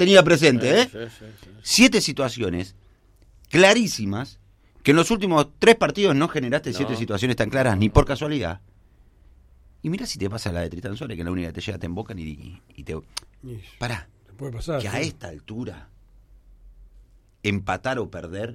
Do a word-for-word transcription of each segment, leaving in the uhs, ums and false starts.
tenía presente, ¿eh? Sí, sí, sí, sí. Siete situaciones clarísimas, que en los últimos tres partidos no generaste No. siete situaciones tan claras, ni por casualidad. Y mira si te pasa la de Tristan Suárez, que es la única que te llega, te embocan y, y te... Pará, Te puede pasar. que a sí. esta altura, empatar o perder,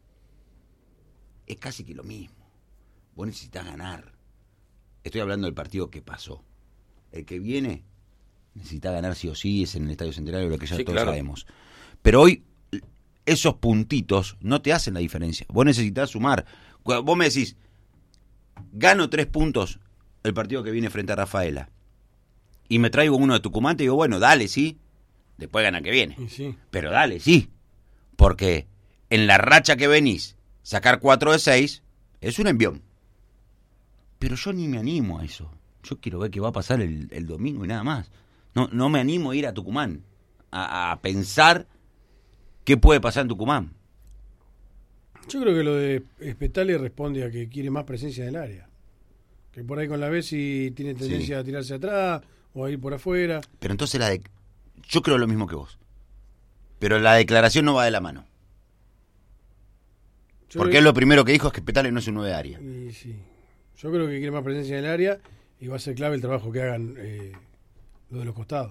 es casi que lo mismo. Vos necesitas ganar. Estoy hablando del partido que pasó. El que viene necesita ganar sí o sí, es en el Estadio Centenario, lo que ya Sí, todos claro. sabemos. Pero hoy esos puntitos no te hacen la diferencia. Vos necesitas sumar. Cuando vos me decís, gano tres puntos el partido que viene frente a Rafaela, y me traigo uno de Tucumán, te digo, bueno, dale, sí. Después gana que viene. Y sí. Pero dale, sí. Porque en la racha que venís, sacar cuatro de seis es un envión. Pero yo ni me animo a eso. Yo quiero ver qué va a pasar el, el domingo y nada más. No, no me animo a ir a Tucumán a, a pensar qué puede pasar en Tucumán. Yo creo que lo de Spetale responde a que quiere más presencia en el área. Que por ahí con la Bessi tiene tendencia Sí. a tirarse atrás o a ir por afuera. Pero entonces la de... yo creo lo mismo que vos. Pero la declaración no va de la mano. Yo Porque creo- él lo primero que dijo es que Petale no es un nueve de área. Y sí. Yo creo que quiere más presencia en el área y va a ser clave el trabajo que hagan eh, lo de los costados.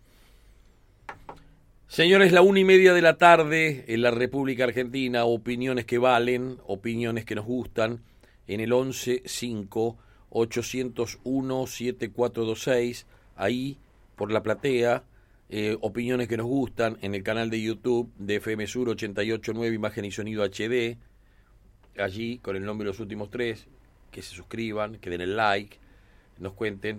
Señores, la una y media de la tarde en la República Argentina, opiniones que valen, opiniones que nos gustan, en el once cinco ochocientos uno siete cuatro dos seis, ahí por la platea, eh, opiniones que nos gustan en el canal de YouTube de F M Sur ochenta y ocho punto nueve, imagen y sonido H D, allí con el nombre de los últimos tres, que se suscriban, que den el like, nos cuenten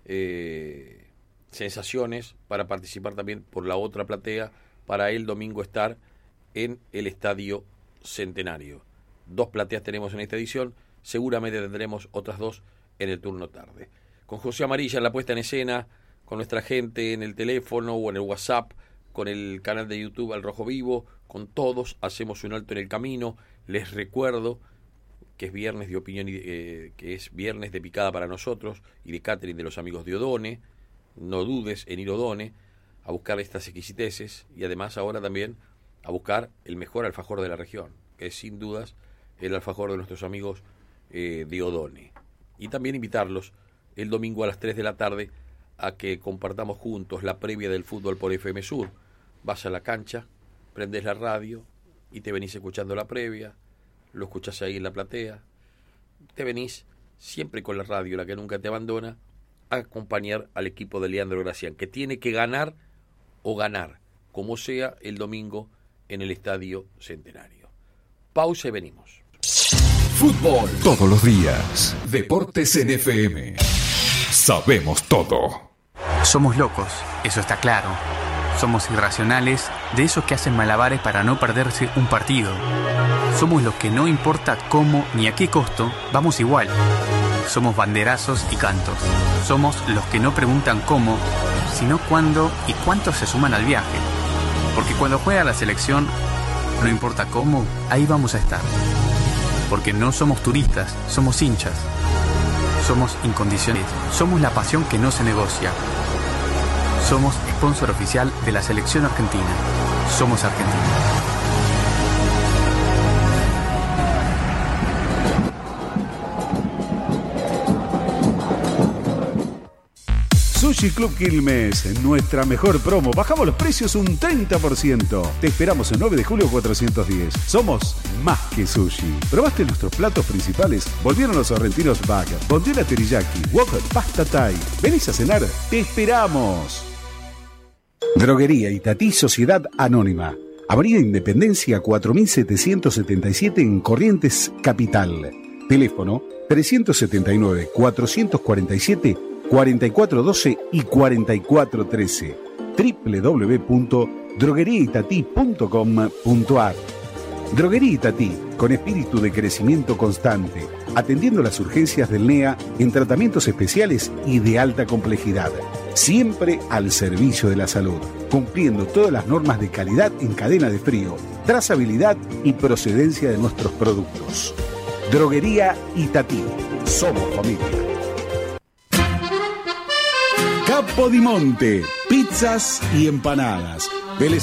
eh, sensaciones para participar también por la otra platea para el domingo estar en el Estadio Centenario. Dos plateas tenemos en esta edición, seguramente tendremos otras dos en el turno tarde. Con José Amarilla en la puesta en escena, con nuestra gente en el teléfono o en el WhatsApp, con el canal de YouTube Al Rojo Vivo, con todos hacemos un alto en el camino. Les recuerdo que es viernes de opinión, y eh, que es viernes de picada para nosotros y de catering de los amigos de Odone. No dudes en ir a Odone a buscar estas exquisiteces y además ahora también a buscar el mejor alfajor de la región, que es sin dudas el alfajor de nuestros amigos eh, de Odone. Y también invitarlos el domingo a las tres de la tarde a que compartamos juntos la previa del fútbol por F M Sur. Vas a la cancha, prendes la radio y te venís escuchando la previa, lo escuchás ahí en la platea, te venís siempre con la radio, la que nunca te abandona, a acompañar al equipo de Leandro Gracián, que tiene que ganar o ganar, como sea el domingo en el Estadio Centenario. Pausa y venimos. Fútbol todos los días. Deportes en F M. Sabemos todo. Somos locos, eso está claro. Somos irracionales, de esos que hacen malabares para no perderse un partido. Somos los que no importa cómo ni a qué costo, vamos igual. Somos banderazos y cantos. Somos los que no preguntan cómo, sino cuándo y cuántos se suman al viaje. Porque cuando juega la selección, no importa cómo, ahí vamos a estar. Porque no somos turistas, somos hinchas. Somos incondicionales. Somos la pasión que no se negocia. Somos sponsor oficial de la selección argentina. Somos Argentina. Sushi Club Quilmes, nuestra mejor promo. Bajamos los precios un treinta por ciento. Te esperamos el nueve de julio cuatrocientos diez. Somos más que sushi. ¿Probaste nuestros platos principales? Volvieron los sorrentinos Bag, bondiola teriyaki, wok, pasta thai. ¿Venís a cenar? ¡Te esperamos! Droguería Itatí Sociedad Anónima. Avenida Independencia cuatro mil setecientos setenta y siete en Corrientes, Capital. Teléfono trescientos setenta y nueve, cuatrocientos cuarenta y siete, cuarenta y cuatro doce y cuarenta y cuatro trece. doble u doble u doble u punto droguería itatí punto com punto a r. Droguería Itatí, con espíritu de crecimiento constante, atendiendo las urgencias del N E A en tratamientos especiales y de alta complejidad. Siempre al servicio de la salud, cumpliendo todas las normas de calidad en cadena de frío, trazabilidad y procedencia de nuestros productos. Droguería Itatí. Somos familia. Capodimonte, pizzas y empanadas. Vélez